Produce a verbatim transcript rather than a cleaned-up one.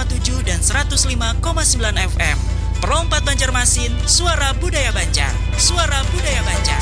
koma tujuh dan seratus lima koma sembilan F M. Pro empat Banjarmasin, suara budaya Banjar. Suara budaya Banjar.